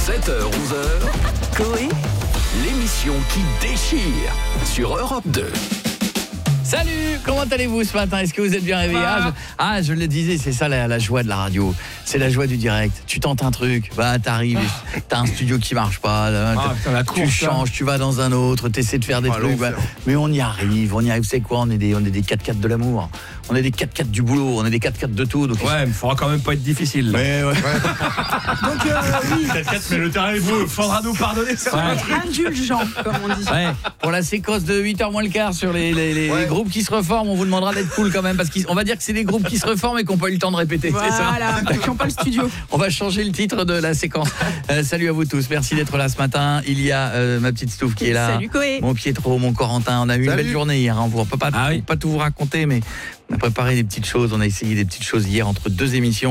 7h-11h, Coé, l'émission qui déchire sur Europe 2. Salut, comment allez-vous ce matin? Est-ce que vous êtes bien réveillés? Je le disais, c'est ça la joie de la radio. C'est la joie du direct. Tu tentes un truc, t'arrives, t'as un studio qui marche pas, tu changes, tu vas dans un autre, t'essaies de faire des trucs, mais on y arrive, c'est quoi? On est des 4x4 de l'amour. On est des 4x4 du boulot, on est des 4x4 de tout. Donc ouais, mais faudra quand même pas être difficile. Mais ouais. Donc oui, 4x4, mais le terrain est beau, faudra nous pardonner ça. indulgent, comme on dit. Ouais. Pour la séquence de 8h moins le quart sur les groupes qui se reforment, on vous demandera d'être cool quand même, parce qu'on va dire que c'est des groupes qui se reforment et qui n'ont pas eu le temps de répéter. Voilà, qui n'ont pas le studio. On va changer le titre de la séquence. Salut à vous tous, merci d'être là ce matin. Il y a ma petite Stouff qui est là. Salut Coé. Mon Pietro, mon Corentin. On a eu une belle journée hier. On ne peut pas tout vous raconter, mais on a préparé des petites choses. On a essayé des petites choses hier entre deux émissions.